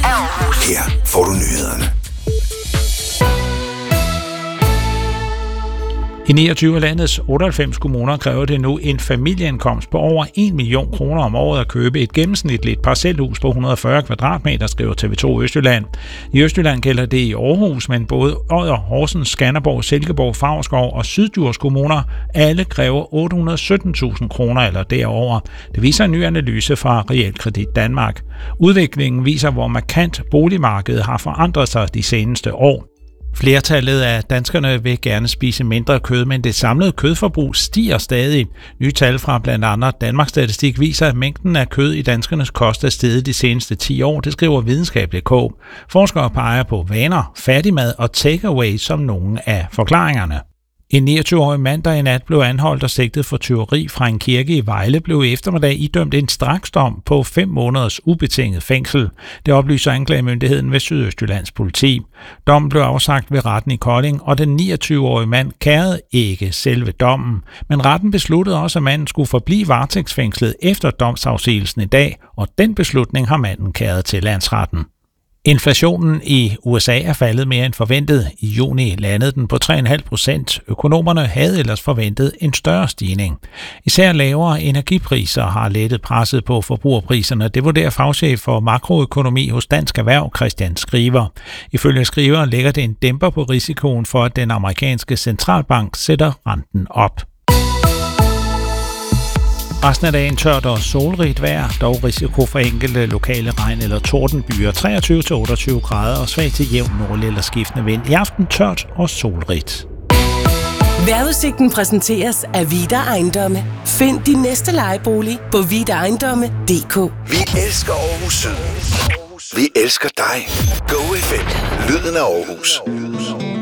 af Aarhus. Her får du nyhederne. I 29 af landets 98 kommuner kræver det nu en familieindkomst på over 1 million kroner om året at købe et gennemsnitligt parcelhus på 140 kvadratmeter, skriver TV2 Østjylland. I Østjylland gælder det i Aarhus, men både Odder, Horsens, Skanderborg, Silkeborg, Favrskov og Syddjurs kommuner alle kræver 817.000 kroner eller derover. Det viser en ny analyse fra Realkredit Danmark. Udviklingen viser, hvor markant boligmarkedet har forandret sig de seneste år. Flertallet af danskerne vil gerne spise mindre kød, men det samlede kødforbrug stiger stadig. Nye tal fra blandt andet Danmarks Statistik viser, at mængden af kød i danskernes kost er steget de seneste 10 år, det skriver videnskab.dk. Forskere peger på vaner, fattigmad og takeaway som nogle af forklaringerne. En 29-årig mand, der i nat blev anholdt og sigtet for tyveri fra en kirke i Vejle, blev i eftermiddag idømt en straksdom på 5 måneders ubetinget fængsel. Det oplyser anklagemyndigheden ved Sydøstjyllands politi. Dommen blev afsagt ved retten i Kolding, og den 29-årige mand kærede ikke selve dommen. Men retten besluttede også, at manden skulle forblive varetægtsfængslet efter domsafsigelsen i dag, og den beslutning har manden kæret til landsretten. Inflationen i USA er faldet mere end forventet. I juni landede den på 3,5%. Økonomerne havde ellers forventet en større stigning. Især lavere energipriser har lettet presset på forbrugerpriserne. Det vurderer fagchef for makroøkonomi hos Dansk Erhverv, Christian Skriver. Ifølge Skriver lægger det en dæmper på risikoen for, at den amerikanske centralbank sætter renten op. Resten af dagen tørt og solrigt vejr, dog risiko for enkelte lokale regn- eller tordenbyer, 23-28 grader og svag til jævn nordlig eller skiftende vind. I aften tørt og solrigt. Vejrudsigten præsenteres af Vida Ejendomme. Find din næste lejebolig på vidaejendomme.dk. Vi elsker Aarhus Syd. Vi elsker dig. Go FM. Lyden af Aarhus.